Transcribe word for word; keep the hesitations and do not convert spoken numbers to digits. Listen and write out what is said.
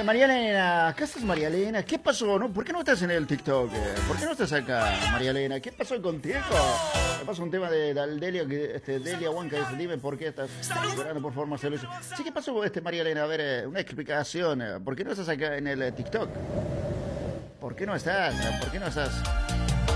María Elena, ¿qué haces, María Elena? ¿Qué pasó? ¿No? ¿Por qué no estás en el TikTok? ¿Por qué no estás acá, María Elena? ¿Qué pasó contigo? Me pasa un tema de, de Delia, que, este, Delia Huanca, dice, dime por qué estás llorando por forma celosa. Sí, ¿qué pasó, este, María Elena? A ver, eh, una explicación. ¿Por qué no estás acá en el eh, TikTok? ¿Por qué no estás? ¿Por qué no estás?